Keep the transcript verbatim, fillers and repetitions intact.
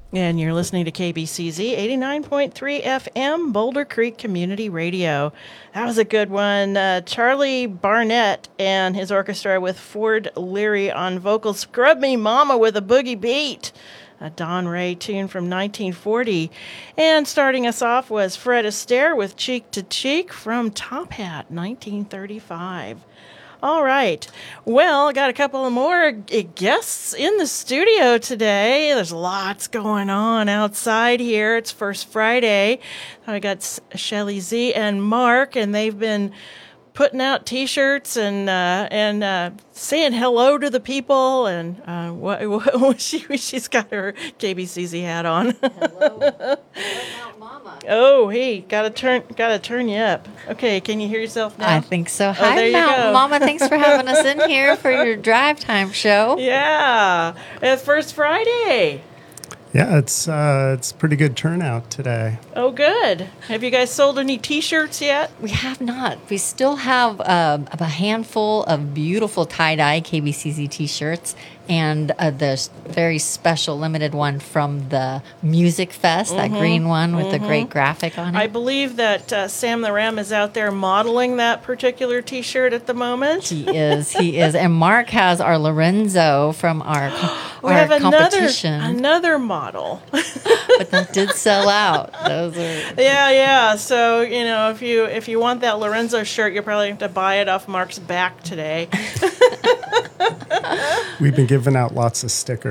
And you're listening to K B C Z eighty-nine point three F M, Boulder Creek Community Radio. That was a good one. Uh, Charlie Barnett and his orchestra with Ford Leary on vocals. Scrub Me Mama with a Boogie Beat, a Don Ray tune from nineteen forty. And starting us off was Fred Astaire with Cheek to Cheek from Top Hat, nineteen thirty-five. All right. Well, I got a couple of more guests in the studio today. There's lots going on outside here. It's First Friday. I got Shelly Z and Mark, and they've been putting out T-shirts and uh, and uh, saying hello to the people. And uh, what, what she she's got her K B C Z hat on. Hello, hello, Mount Mama. Oh, hey, gotta turn gotta turn you up. Okay, can you hear yourself now? I think so. Oh, Hi, there you Mount go. Mama. Thanks for having us in here for your drive time show. Yeah, it's First Friday. Yeah, it's uh, it's pretty good turnout today. Oh, good. Have you guys sold any T-shirts yet? We have not. We still have um, a handful of beautiful tie-dye K B C Z T-shirts and uh, the very special limited one from the Music Fest, Mm-hmm. that green one with Mm-hmm. the great graphic on it. I believe that uh, Sam the Ram is out there modeling that particular T-shirt at the moment. He is. He is. And Mark has our Lorenzo from our, We our have another competition. another model. But that did sell out. Those are... Yeah, yeah. So you know, if you if you want that Lorenzo shirt, you probably have to buy it off Mark's back today. We've been giving out lots of stickers.